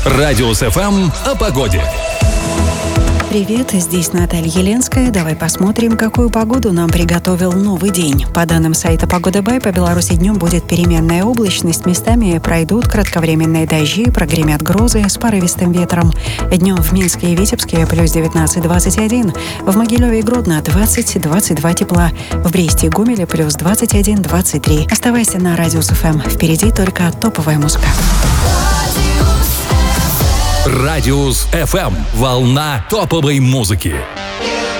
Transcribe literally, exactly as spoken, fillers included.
Радиус эф эм о погоде. Привет, здесь Наталья Еленская. Давай посмотрим, какую погоду нам приготовил новый день. По данным сайта Погода Бай, по Беларуси днем будет переменная облачность. Местами пройдут кратковременные дожди, прогремят грозы с порывистым ветром. Днем в Минске и Витебске плюс девятнадцать - двадцать один. В Могилеве и Гродно двадцать - двадцать два тепла. В Бресте и Гомеле плюс двадцать один - двадцать три. Оставайся на Радиус эф эм. Впереди только топовая музыка. Радиус эф эм. Волна топовой музыки.